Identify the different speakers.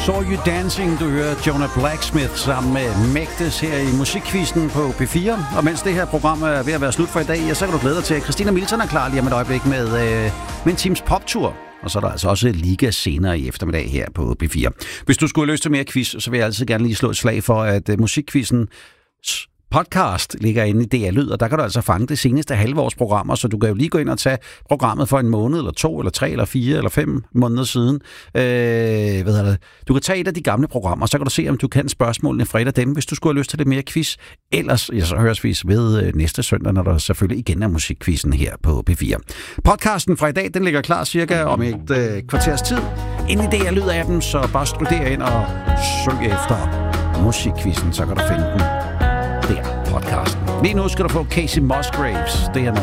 Speaker 1: Saw You Dancing, du hører Jonah Blacksmith sammen med Mægtes her i Musikquizzen på P4. Og mens det her program er ved at være slut for i dag, ja, så kan du glæde dig til, at Christina Milton er klar lige om et øjeblik med en times poptur. Og så er der altså også liga senere i eftermiddag her på P4. Hvis du skulle have lyst til mere quiz, så vil jeg altid gerne lige slå et slag for, at Musikquizzen podcast ligger inde i DR Lyd, og der kan du altså fange det seneste halvårsprogrammer, så du kan jo lige gå ind og tage programmet for en måned, eller 2, eller 3, eller 4, eller 5 måneder siden. Du kan tage et af de gamle programmer, så kan du se, om du kan spørgsmålene fra et af dem, hvis du skulle have lyst til lidt mere quiz. Ellers ja, så høres vi ved næste søndag, når der selvfølgelig igen er musikquizzen her på P4. Podcasten fra i dag, den ligger klar cirka om et kvarters tid. Inden i DR Lyd-appen, så bare studer ind og søg efter musikquizzen, så kan du finde den der podcasten. Lige nu skal du få Casey Musgraves. Det her